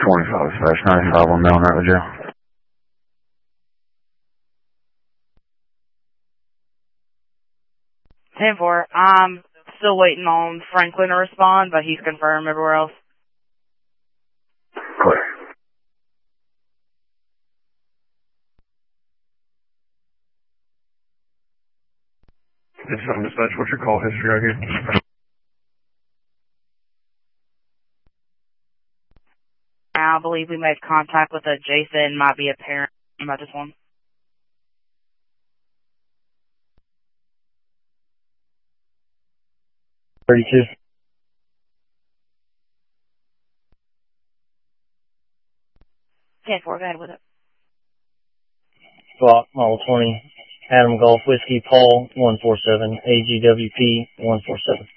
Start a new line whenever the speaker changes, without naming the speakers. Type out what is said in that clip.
25/95 on Mountain Road, Joe.
10-4. I'm still waiting on Franklin to respond, but he's confirmed everywhere else.
Clear. This is on dispatch. What's your call history right here?
I believe we made contact with a Jason, might be a parent about this one.
$32.
Yeah, go ahead with it.
Block Model 20, Adam Golf Whiskey, Paul 147, AGWP 147.